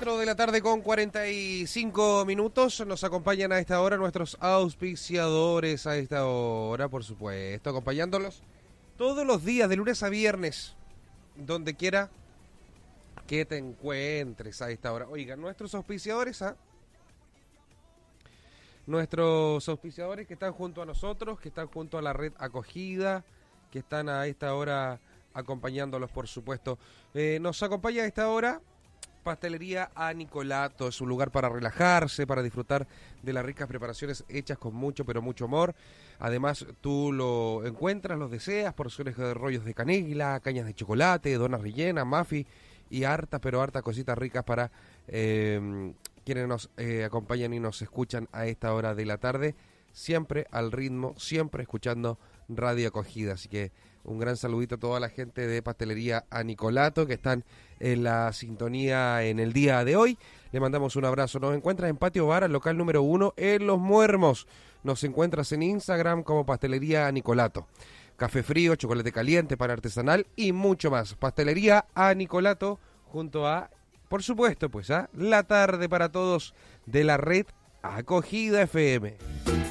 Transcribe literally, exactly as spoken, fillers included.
cuatro de la tarde con cuarenta y cinco minutos. Nos acompañan a esta hora nuestros auspiciadores a esta hora, por supuesto, acompañándolos todos los días, de lunes a viernes, donde quiera que te encuentres a esta hora. Oigan, nuestros auspiciadores, ¿ah? Nuestros auspiciadores que están junto a nosotros, que están junto a la red acogida, que están a esta hora acompañándolos, por supuesto. Eh, nos acompaña a esta hora Pastelería A Nicolato. Es un lugar para relajarse, para disfrutar de las ricas preparaciones hechas con mucho, pero mucho amor. Además, tú lo encuentras, los deseas, porciones de rollos de canela, cañas de chocolate, donas rellenas, muffin y hartas, pero hartas cositas ricas para eh, quienes nos eh, acompañan y nos escuchan a esta hora de la tarde. Siempre al ritmo, siempre escuchando Radio Acogida. Así que un gran saludito a toda la gente de Pastelería A Nicolato que están en la sintonía en el día de hoy. Le mandamos un abrazo. Nos encuentras en Patio Bar, al local número uno, en Los Muermos. Nos encuentras en Instagram como Pastelería A Nicolato. Café frío, chocolate caliente, pan artesanal y mucho más. Pastelería A Nicolato junto a, por supuesto, pues a La Tarde para Todos de la red Acogida F M.